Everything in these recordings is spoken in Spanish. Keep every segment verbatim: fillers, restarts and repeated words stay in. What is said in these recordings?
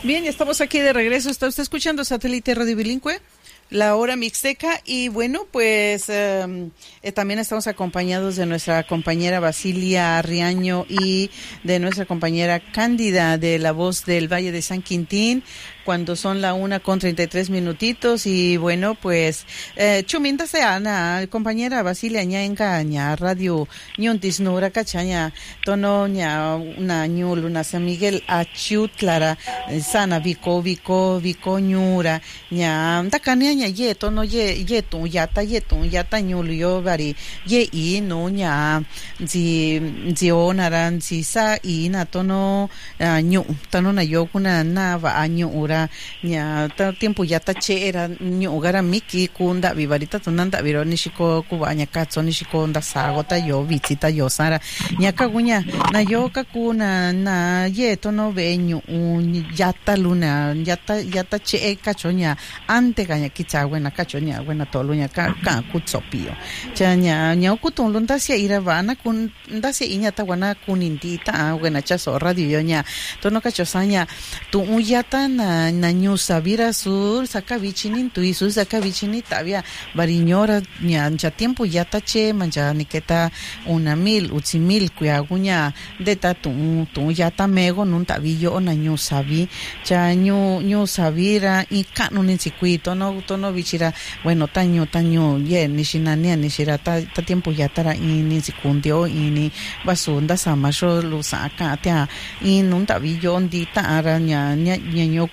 Bien, ya estamos aquí de regreso. ¿Está usted escuchando Satélite Radio Bilingüe? La hora mixteca, y bueno, pues eh, eh, también estamos acompañados de nuestra compañera Basilia Riaño y de nuestra compañera Cándida de La Voz del Valle de San Quintín, cuando son la una con treinta y tres minutitos. Y bueno, pues eh, chuminta se ana compañera Basilia ña enga ña radio ñontis nura cachaña tono ña una ñul una San Miguel Achutlara sana vico vico vico ñura ña takania ña ye tono ye ye tu yata ye tu yata ñul yo bari ye i no ña si si onaran si sa i na tono ñu tono na yo kuna na va año ura nya ta tiempo ya ta che era nyo gara miki kunda vivarita tunanda viro nishiko kubanya katso nishiko nda sagota yo visita yo sara nya kagunya na yo kakuna na yeto no veño un yata luna yata yata che kachonya ante ganya kicha buena kachonya buena tolunya ka ka kutsopio chanya nya kutun lunta sia ira vana kun nda sia inya ta wana kunindita buena chaso radio nya tono kachosanya tu un yata na na ñu sabira sur saca bichinin tu isu saca bichini tabia bariñora nya ya tiempo ya tache manja niketa una mil utsimil kuyagunya de tatu tu ya tamego nun tabillo na ñu sabi cha ñu ñu sabira y kanunin circuito no tono bichira bueno taño taño ye nishinania nishira ta, ta tiempo ya tara ini sikundio ini basunda samasho lu saca tia y nun tabillo ndita araña nya nya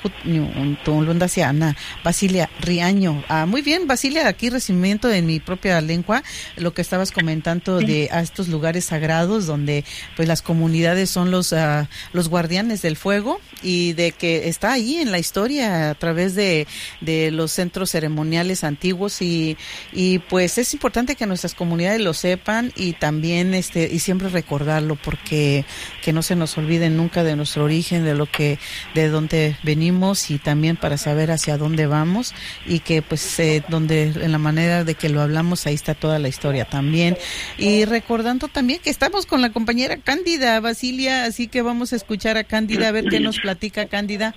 Ana Basilia Riaño. Ah, muy bien, Basilia, aquí recibimiento en mi propia lengua, lo que estabas comentando de a estos lugares sagrados donde pues las comunidades son los uh, los guardianes del fuego, y de que está ahí en la historia a través de, de los centros ceremoniales antiguos, y, y pues es importante que nuestras comunidades lo sepan, y también este y siempre recordarlo, porque que no se nos olvide nunca de nuestro origen, de lo que de donde venimos, y también para saber hacia dónde vamos, y que pues eh, donde en la manera de que lo hablamos ahí está toda la historia también. Y recordando también que estamos con la compañera Cándida Basilia, así que vamos a escuchar a Cándida a ver qué nos platica Cándida.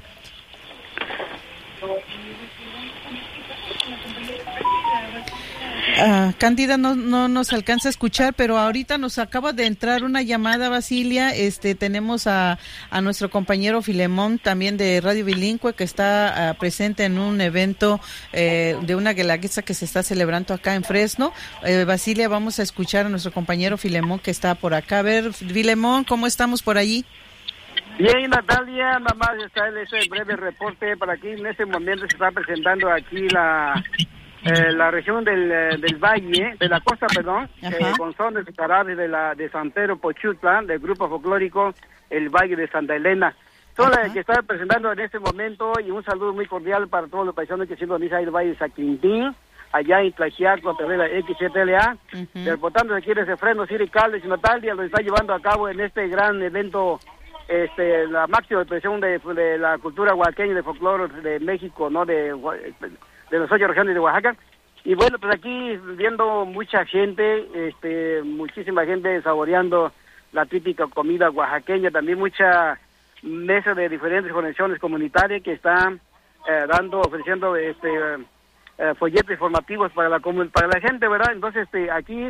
Uh, Cándida no, no nos alcanza a escuchar, pero ahorita nos acaba de entrar una llamada, Basilia. Este, tenemos a, a nuestro compañero Filemón, también de Radio Bilingüe, que está uh, presente en un evento eh, de una guelaguetza que se está celebrando acá en Fresno. Eh, Basilia, vamos a escuchar a nuestro compañero Filemón, que está por acá. A ver, Filemón, ¿cómo estamos por allí? Bien, Natalia, nada más está ese breve reporte para aquí. En este momento se está presentando aquí la... Eh, la región del, del valle, de la costa, perdón, eh, con sones carabes de la de Santero Pochutla, del grupo folclórico El Valle de Santa Elena. Son las que están presentando en este momento, y un saludo muy cordial para todos los paisanos que sintonizan el Valle de San Quintín, allá en Tlaxiaco, a través de la X Z L A. Uh-huh. Reportando aquí desde Fresno, City Caldes y Natalia, lo está llevando a cabo en este gran evento, este la máxima expresión de, de la cultura oaxaqueña y de folclore de México, ¿no? De... de las ocho regiones de Oaxaca. Y bueno, pues aquí viendo mucha gente, este, muchísima gente saboreando la típica comida oaxaqueña, también mucha mesa de diferentes conexiones comunitarias que están eh, dando, ofreciendo este eh, folletos informativos para la para la gente, ¿verdad? Entonces, este, aquí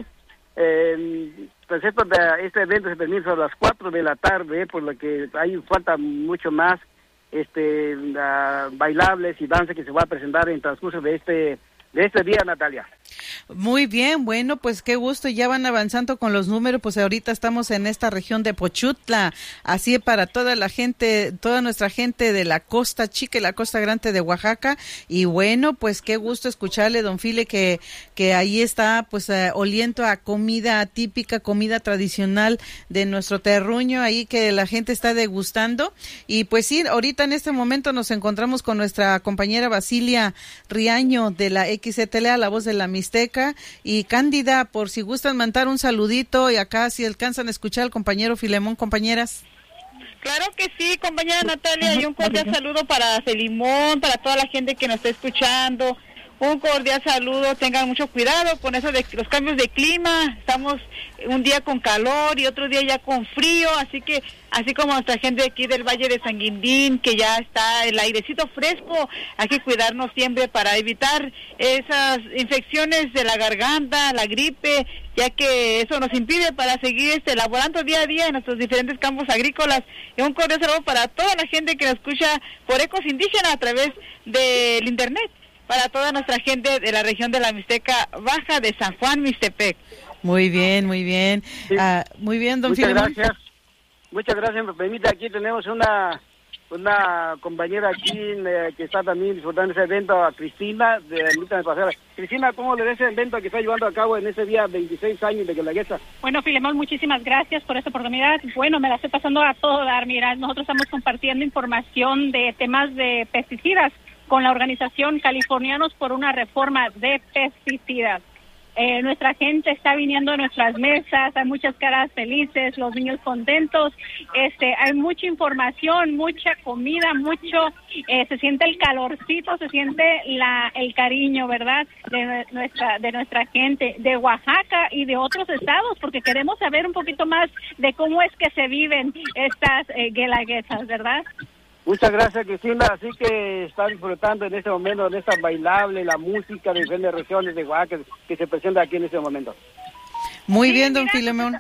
eh, pues esto de, este evento se termina a las cuatro de la tarde, por lo que hay falta mucho más este uh, bailables y danza que se va a presentar en transcurso de este de este día, Natalia. Muy bien, bueno, pues qué gusto, ya van avanzando con los números, pues ahorita estamos en esta región de Pochutla, así para toda la gente, toda nuestra gente de la Costa Chica y la Costa Grande de Oaxaca, y bueno, pues qué gusto escucharle, don File, que que ahí está, pues uh, oliendo a comida típica, comida tradicional de nuestro terruño, ahí que la gente está degustando, y pues sí, ahorita en este momento nos encontramos con nuestra compañera Basilia Riaño de la X Z L A, La Voz de la Mixteca, y Cándida, por si gustan mandar un saludito, y acá si alcanzan a escuchar al compañero Filemón, compañeras. Claro que sí, compañera Natalia, y un cordial saludo para Filemón, para toda la gente que nos está escuchando, un cordial saludo, tengan mucho cuidado con eso de los cambios de clima, estamos un día con calor y otro día ya con frío, así que así como nuestra gente aquí del Valle de San Guindín, que ya está el airecito fresco, hay que cuidarnos siempre para evitar esas infecciones de la garganta, la gripe, ya que eso nos impide para seguir este elaborando día a día en nuestros diferentes campos agrícolas. Y un cordial saludo para toda la gente que nos escucha por Ecos Indígenas a través del internet, para toda nuestra gente de la región de la Mixteca Baja de San Juan, Mixtepec. Muy bien, muy bien. Sí. Uh, muy bien, don Muchas Filemón. gracias. Muchas gracias. Me permite, aquí tenemos una una compañera aquí eh, que está también disfrutando ese evento, a Cristina, de Ermita de Pasera. Cristina, ¿cómo le ve ese evento que está llevando a cabo en ese día veintiséis años de Guelaguetza? Bueno, Filemón, muchísimas gracias por esta oportunidad. Bueno, me la estoy pasando a todo dar. Mira, nosotros estamos compartiendo información de temas de pesticidas con la organización Californianos por una reforma de pesticidas. Eh, nuestra gente está viniendo a nuestras mesas, hay muchas caras felices, los niños contentos, este, hay mucha información, mucha comida, mucho, eh, se siente el calorcito, se siente la, el cariño, ¿verdad?, de nuestra, de nuestra gente, de Oaxaca y de otros estados, porque queremos saber un poquito más de cómo es que se viven estas eh, guelaguetzas, ¿verdad? Muchas gracias, Cristina. Así que está disfrutando en este momento de esta bailable, la música de diferentes regiones de Oaxaca que se presenta aquí en este momento. Muy sí, bien, don mira, Filemón.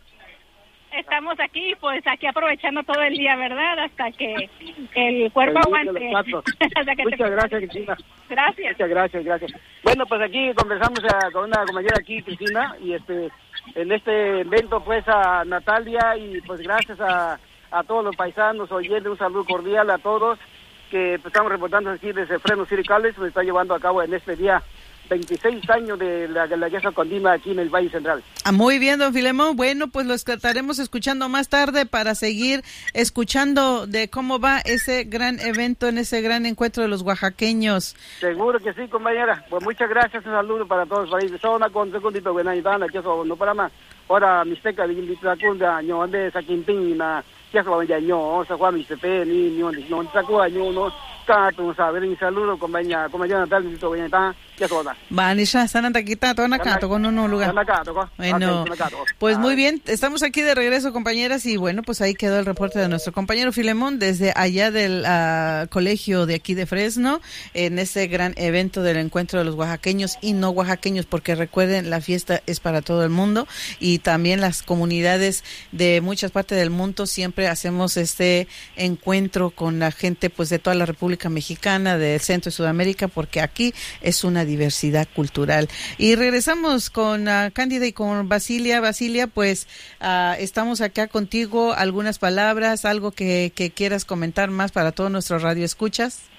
Estamos aquí, pues aquí aprovechando todo el día, ¿verdad? Hasta que el cuerpo aguante. Hasta que Muchas te... gracias, Cristina. Gracias. Muchas gracias, gracias. Bueno, pues aquí conversamos a, con una compañera aquí, Cristina, y este en este evento, pues, a Natalia, y pues gracias a a todos los paisanos oyentes, un saludo cordial a todos que pues, estamos reportando aquí desde Frenos Ciricales, se está llevando a cabo en este día veintiséis años de la Guelaguetza continua aquí en el Valle Central. Ah, muy bien, don Filemón. Bueno, pues lo estaremos escuchando más tarde para seguir escuchando de cómo va ese gran evento, en ese gran encuentro de los oaxaqueños. Seguro que sí, compañera. Pues muchas gracias, un saludo para todos los países. Zona con segundito, buena y dana, que eso no para más. Ahora, Mixteca, de Inditacunda, ño, de Saquintina, que eso ya ño, San Juan, Mixtepe, ni ño, no, Tacua, ño, no, Cato, saber, un saludo, compañera, compañera Natal, de Tobeñeta, que eso va. Vanisha, Sananta Quita, Tona Cato, con un lugar. Bueno, pues muy bien, estamos aquí de regreso, compañeras, y bueno, pues ahí quedó el reporte de nuestro compañero Filemón desde allá del uh, colegio de aquí de Fresno, en ese gran evento del encuentro de los oaxaqueños y no oaxaqueños, porque recuerden, la fiesta es para todo el mundo, y también las comunidades de muchas partes del mundo siempre hacemos este encuentro con la gente pues de toda la República Mexicana, del Centro y Sudamérica, porque aquí es una diversidad cultural. Y regresamos con uh, Cándida y con Basilia. Basilia, pues uh, estamos acá contigo. ¿Algunas palabras, algo que, que quieras comentar más para todos nuestros radioescuchas?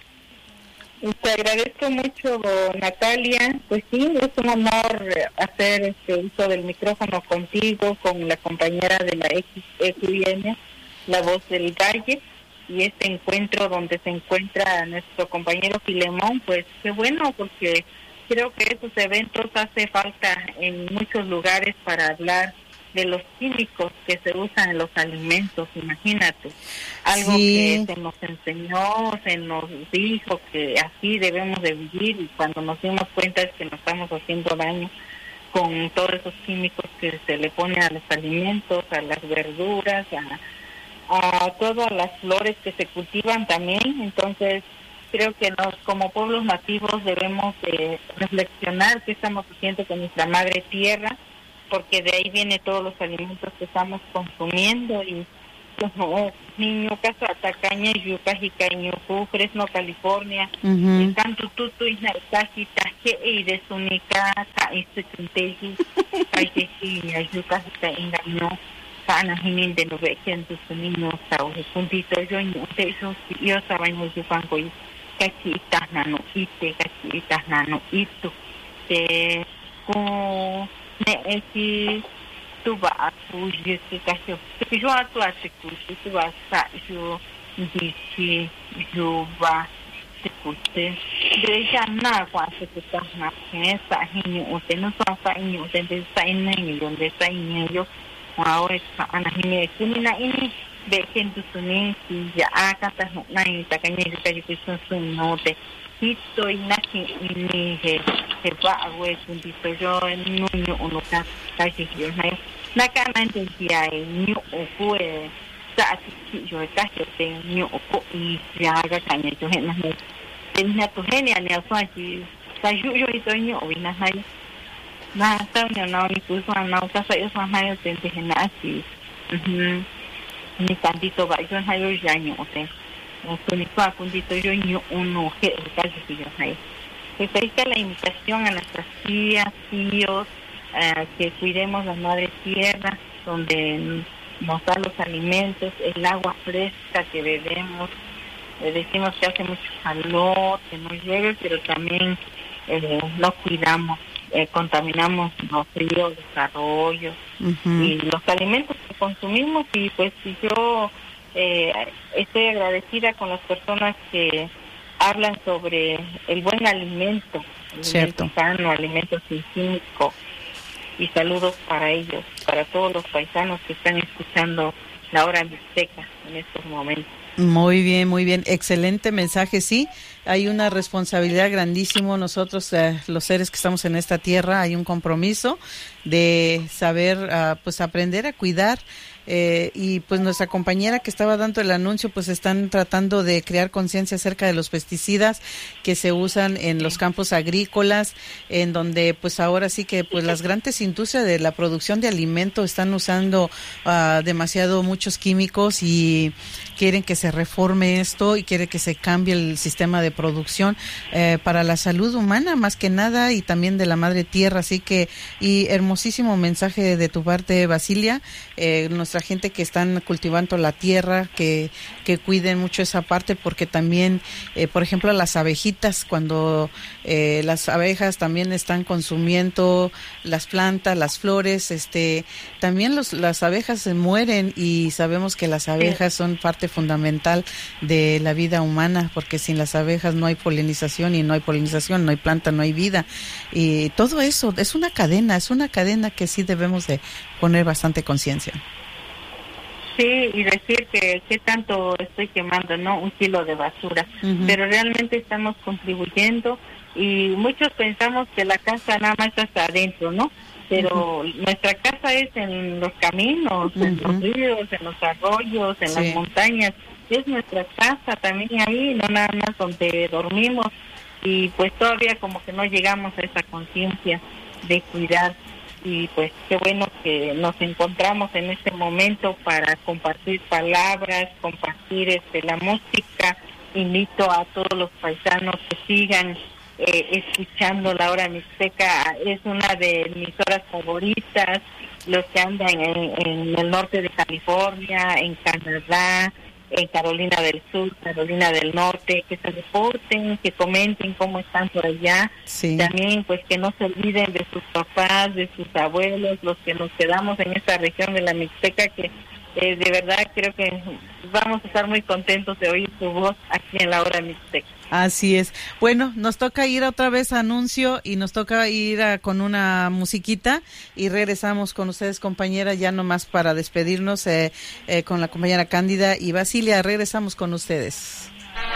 Te agradezco mucho, Natalia. Pues sí, es un honor hacer este uso del micrófono contigo, con la compañera de la X Q N, La Voz del Valle, y este encuentro donde se encuentra nuestro compañero Filemón. Pues qué bueno, porque creo que esos eventos hace falta en muchos lugares para hablar de los químicos que se usan en los alimentos. Imagínate, algo sí. que se nos enseñó, se nos dijo que así debemos de vivir, y cuando nos dimos cuenta es que nos estamos haciendo daño con todos esos químicos que se le ponen a los alimentos, a las verduras, a, a todas las flores que se cultivan también. Entonces creo que nos, como pueblos nativos, debemos de reflexionar qué estamos haciendo con nuestra madre tierra, porque de ahí vienen todos los alimentos que estamos consumiendo. Y como niño casa atacaña yuca jicaño Fresno, California, y tanto tutu y naikajita que y de sunica ka y se tinteji ay que yuca jita engañó kana jinin de no ve que en tus niños sao puntito yo no te eso yo sabaño yucanco y cachita nano ite cachita nano itu te ko ne esi tu va a fugir que cachorro que yo a tu hace que tu va a yo dice yo va se curte de ya na cuando se está na esa niño usted no está niño usted está en niño donde está niño ahora ana niño que ni na ini be gente suni si ya akata na itakanya kaji kusun sun note hito inaki ni he he ba we kundi tojo nunyo unoka kaji yo na naka nante dia ni okue sa ati yo kaji te ni oko i ya ga kanya jo he na he ni to he ni ani aswaji sa ju yo ito ni o ina hai na ta ni na ni kusa na ka sa yo sa hai te te na asi mhm ni tantito ba yo hai yo ya ni o te o ni pa kundito yo ni uno he kaji yo hai pues ahí está la invitación a nuestras tías, tíos, uh, que cuidemos la madre tierra, donde nos da los alimentos, el agua fresca que bebemos. Eh, decimos que hace mucho calor, que no llueve, pero también eh, no cuidamos, eh, contaminamos los ríos, los arroyos, uh-huh. y los alimentos que consumimos. Y pues yo eh, estoy agradecida con las personas que hablan sobre el buen alimento, alimento sano, alimento sin químico, y saludos para ellos, para todos los paisanos que están escuchando la hora mixteca en estos momentos. Muy bien, muy bien, excelente mensaje. Sí, hay una responsabilidad grandísima nosotros, eh, los seres que estamos en esta tierra, hay un compromiso de saber, uh, pues aprender a cuidar. Eh, y pues nuestra compañera que estaba dando el anuncio, pues están tratando de crear conciencia acerca de los pesticidas que se usan en los campos agrícolas, en donde pues ahora sí que pues las grandes industrias de la producción de alimentos están usando uh, demasiado muchos químicos y quieren que se reforme esto y quieren que se cambie el sistema de producción eh, para la salud humana más que nada y también de la madre tierra. Así que, y hermosísimo mensaje de tu parte, Basilia, eh, nuestra gente que están cultivando la tierra, que, que cuiden mucho esa parte, porque también, eh, por ejemplo, las abejitas, cuando eh, las abejas también están consumiendo las plantas, las flores, este, también los, las abejas se mueren y sabemos que las abejas son parte fundamental de la vida humana, porque sin las abejas no hay polinización y no hay polinización, no hay planta, no hay vida. Y todo eso es una cadena, es una cadena que sí debemos de poner bastante conciencia. Sí, y decir que qué tanto estoy quemando, ¿no? Un kilo de basura, uh-huh. pero realmente estamos contribuyendo y muchos pensamos que la casa nada más está adentro, ¿no? Pero uh-huh. nuestra casa es en los caminos, uh-huh. en los ríos, en los arroyos, en sí. las montañas, es nuestra casa también ahí, no nada más donde dormimos, y pues todavía como que no llegamos a esa conciencia de cuidar. Y pues qué bueno que nos encontramos en este momento para compartir palabras, compartir este la música. Invito a todos los paisanos que sigan eh, escuchando la hora mixteca, es una de mis horas favoritas. Los que andan en, en el norte de California, en Canadá, en Carolina del Sur, Carolina del Norte, que se reporten, que comenten cómo están por allá. Sí. También pues que no se olviden de sus papás, de sus abuelos, los que nos quedamos en esta región de la Mixteca, que eh, de verdad creo que vamos a estar muy contentos de oír su voz aquí en la hora Mixteca. Así es. Bueno, nos toca ir otra vez a anuncio y nos toca ir a, con una musiquita y regresamos con ustedes, compañera, ya nomás para despedirnos eh, eh, con la compañera Cándida y Basilia. Regresamos con ustedes.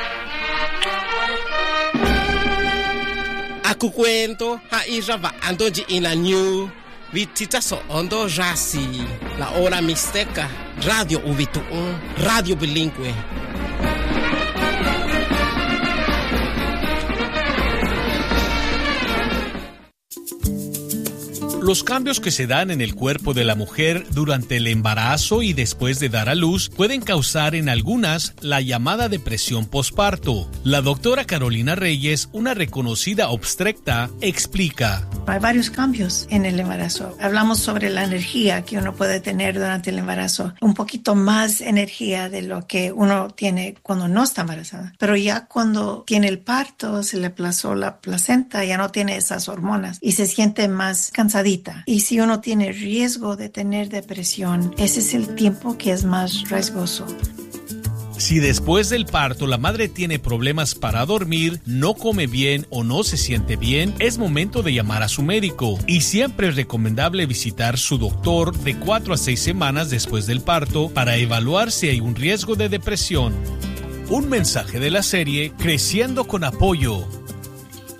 Aku cuento ha iraba andoji ina new vitita so ondo rasi la hora mixteca radio uvitu radio bilingüe. Los cambios que se dan en el cuerpo de la mujer durante el embarazo y después de dar a luz pueden causar en algunas la llamada depresión posparto. La doctora Carolina Reyes, una reconocida obstetra, explica. Hay varios cambios en el embarazo. Hablamos sobre la energía que uno puede tener durante el embarazo. Un poquito más energía de lo que uno tiene cuando no está embarazada. Pero ya cuando tiene el parto, se le aplazó la placenta, ya no tiene esas hormonas y se siente más cansadita. Y si uno tiene riesgo de tener depresión, ese es el tiempo que es más riesgoso. Si después del parto la madre tiene problemas para dormir, no come bien o no se siente bien, es momento de llamar a su médico. Y siempre es recomendable visitar su doctor de cuatro a seis semanas después del parto para evaluar si hay un riesgo de depresión. Un mensaje de la serie Creciendo con Apoyo,